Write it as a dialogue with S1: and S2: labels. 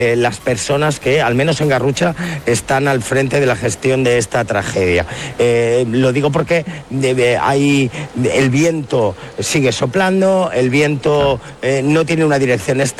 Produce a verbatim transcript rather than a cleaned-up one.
S1: eh, las personas que, al menos en Garrucha, están al frente de la gestión de esta tragedia. Eh, lo digo porque debe, hay, el viento sigue soplando, el viento eh, no tiene una dirección estándar.